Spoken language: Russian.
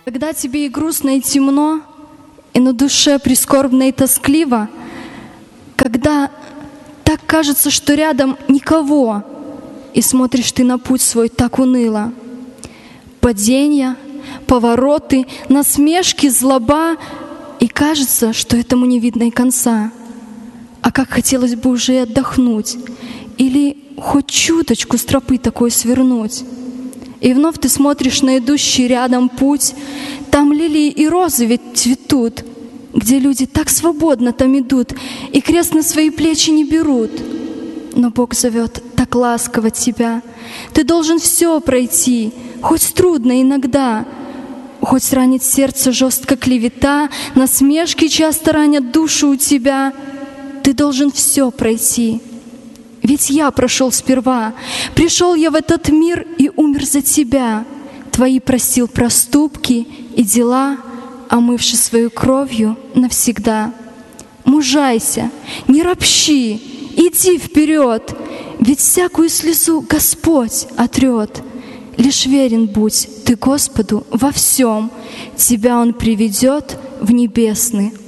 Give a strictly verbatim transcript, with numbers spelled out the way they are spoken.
Когда тебе и грустно, и темно, и на душе прискорбно и тоскливо, когда так кажется, что рядом никого, и смотришь ты на путь свой так уныло. Падения, повороты, насмешки, злоба, и кажется, что этому не видно и конца. А как хотелось бы уже и отдохнуть, или хоть чуточку с тропы такой свернуть. И вновь ты смотришь на идущий рядом путь, там лилии и розы ведь цветут, где люди так свободно там идут и крест на свои плечи не берут. Но Бог зовет так ласково тебя. Ты должен все пройти, хоть трудно иногда, хоть ранит сердце жестко клевета, насмешки часто ранят душу у тебя. Ты должен все пройти. Ведь я прошел сперва, пришел я в этот мир и умер за тебя. Твои простил проступки и дела, омывши свою кровью навсегда. Мужайся, не ропщи, иди вперед, ведь всякую слезу Господь отрет. Лишь верен будь ты Господу во всем, тебя Он приведет в небесный